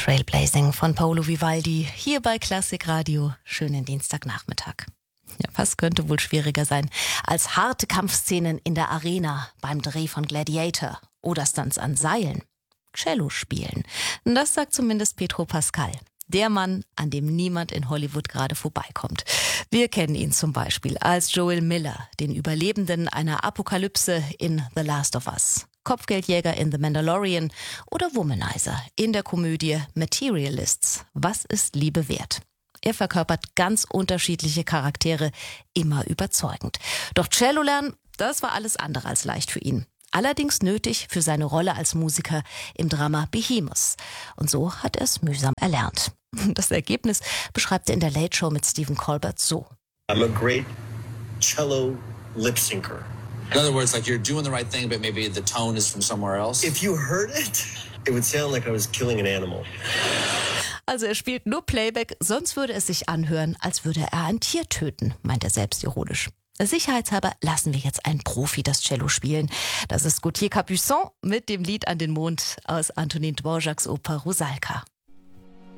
Trailblazing von Paolo Vivaldi hier bei Klassik Radio. Schönen Dienstagnachmittag. Ja, was könnte wohl schwieriger sein als harte Kampfszenen in der Arena beim Dreh von Gladiator oder Stunts an Seilen? Cello spielen. Das sagt zumindest Pedro Pascal. Der Mann, an dem niemand in Hollywood gerade vorbeikommt. Wir kennen ihn zum Beispiel als Joel Miller, den Überlebenden einer Apokalypse in The Last of Us, Kopfgeldjäger in The Mandalorian oder Womanizer in der Komödie Materialists. Was ist Liebe wert? Er verkörpert ganz unterschiedliche Charaktere, immer überzeugend. Doch Cello lernen, das war alles andere als leicht für ihn. Allerdings nötig für seine Rolle als Musiker im Drama Behemoth. Und so hat er es mühsam erlernt. Das Ergebnis beschreibt er in der Late Show mit Stephen Colbert so. I'm a great cello lip syncer. In other words, like you're doing the right thing, but maybe the tone is from somewhere else. If you heard it, it would sound like I was killing an animal. Also er spielt nur Playback, sonst würde es sich anhören, als würde er ein Tier töten, meint er selbstironisch. Sicherheitshalber lassen wir jetzt einen Profi das Cello spielen. Das ist Gauthier Capuçon mit dem Lied An den Mond aus Antonin Dvořáks Oper Rusalka.